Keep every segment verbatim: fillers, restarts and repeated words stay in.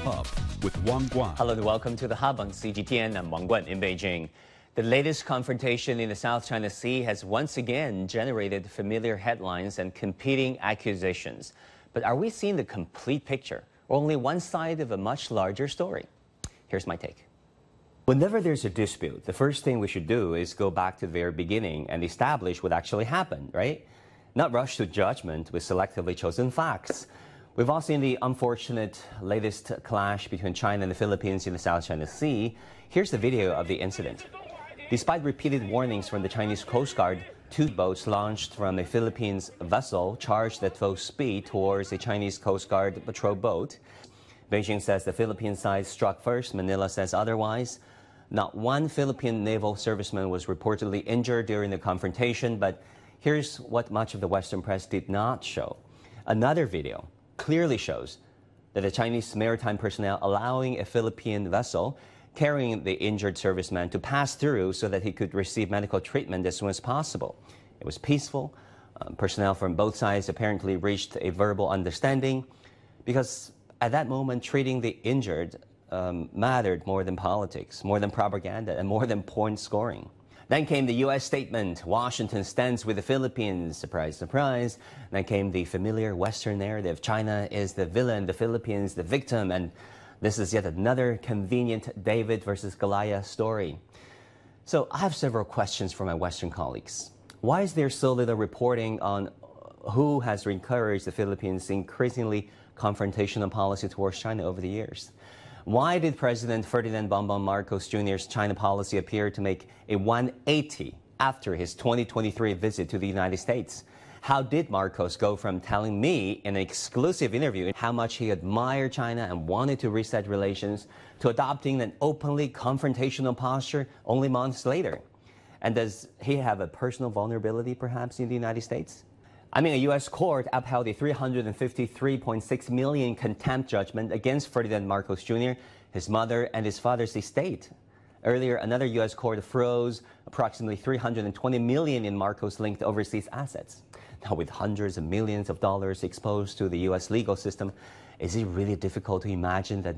Hub with Wang Guan. Hello and welcome to the Hub on C G T N. I'm Wang Guan in Beijing. The latest confrontation in the South China Sea has once again generated familiar headlines and competing accusations. But are we seeing the complete picture, or only one side of a much larger story? Here's my take. Whenever there's a dispute, the first thing we should do is go back to the very beginning and establish what actually happened, right? Not rush to judgment with selectively chosen facts. We've all seen the unfortunate latest clash between China and the Philippines in the South China Sea. Here's the video of the incident. Despite repeated warnings from the Chinese Coast Guard, two boats launched from a Philippines vessel charged at full speed towards a Chinese Coast Guard patrol boat. Beijing says the Philippine side struck first. Manila says otherwise. Not one Philippine naval serviceman was reportedly injured during the confrontation, but here's what much of the Western press did not show. Another video clearly shows that the Chinese maritime personnel allowing a Philippine vessel carrying the injured serviceman to pass through so that he could receive medical treatment as soon as possible. It was peaceful. Um, personnel from both sides apparently reached a verbal understanding because at that moment, treating the injured um, mattered more than politics, more than propaganda, and more than point scoring. Then came the U S statement, Washington stands with the Philippines, surprise, surprise. Then came the familiar Western narrative, China is the villain, the Philippines the victim, and this is yet another convenient David versus Goliath story. So I have several questions for my Western colleagues. Why is there so little reporting on who has encouraged the Philippines' increasingly confrontational policy towards China over the years? Why did President Ferdinand Bongbong Marcos Junior's China policy appear to make a one eighty after his twenty twenty-three visit to the United States? How did Marcos go from telling me in an exclusive interview how much he admired China and wanted to reset relations to adopting an openly confrontational posture only months later? And does he have a personal vulnerability perhaps in the United States? I mean, a U S court upheld a three hundred fifty-three point six million dollars contempt judgment against Ferdinand Marcos Junior, his mother, and his father's estate. Earlier, another U S court froze approximately three hundred twenty million dollars in Marcos-linked overseas assets. Now, with hundreds of millions of dollars exposed to the U S legal system, is it really difficult to imagine that?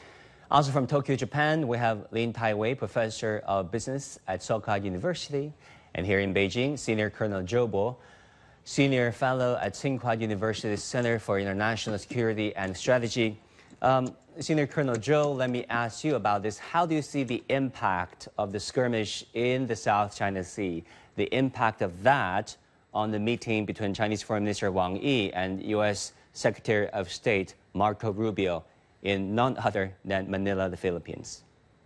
Also from Tokyo, Japan, we have Lin Taiwei, professor of business at Soka University. And here in Beijing, Senior Colonel Zhou Bo, Senior Fellow at Tsinghua University's Center for International Security and Strategy. Um, Senior Colonel Zhou, let me ask you about this. How do you see the impact of the skirmish in the South China Sea, the impact of that on the meeting between Chinese Foreign Minister Wang Yi and U S Secretary of State Marco Rubio in none other than Manila, the Philippines?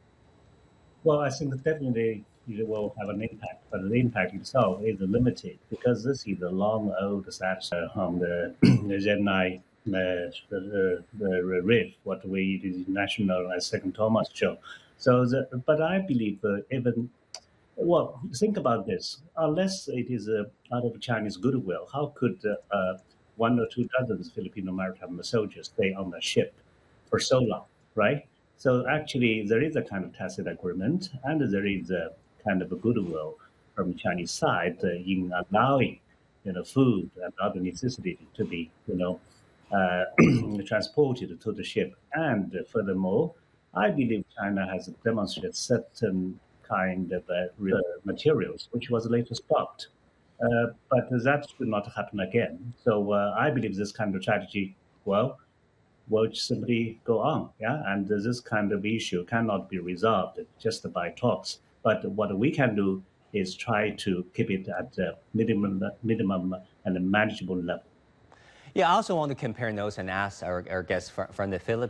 Well, I think definitely it will have an impact, but the impact itself is limited because this is a long old disaster on the Gemini the, the, the Reef, what we the national uh, Second Thomas show. So, the, but I believe uh, even well, think about this. Unless it is uh, out of Chinese goodwill, how could uh, uh, one or two dozen Filipino maritime soldiers stay on the ship for so long, right? So actually, there is a kind of tacit agreement, and there is a kind of a goodwill from the Chinese side uh, in allowing, you know, food and other necessities to be, you know, uh, transported to the ship. And uh, furthermore, I believe China has demonstrated certain kind of uh, materials which was later stopped. Uh, but that should not happen again. So uh, I believe this kind of strategy, well, will simply go on, yeah? And this kind of issue cannot be resolved just by talks. But what we can do is try to keep it at a minimum, minimum and a manageable level. Yeah, I also want to compare notes and ask our, our guests from, from the Philippines.